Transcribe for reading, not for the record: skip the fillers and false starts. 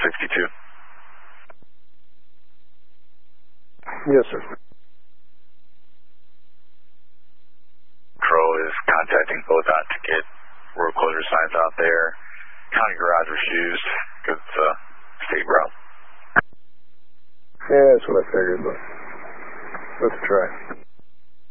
62. Yes, sir. Crow is contacting ODOT to get road closure signs out there. County garage refused because it's a state route. Yeah, that's what I figured, but let's try.